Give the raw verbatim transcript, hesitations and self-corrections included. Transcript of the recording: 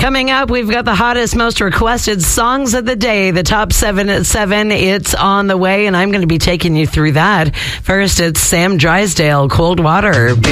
Coming up, we've got the hottest, most requested songs of the day. The top seven at seven. It's on the way, and I'm going to be taking you through that. First, it's Sam Drysdale, Cold Water.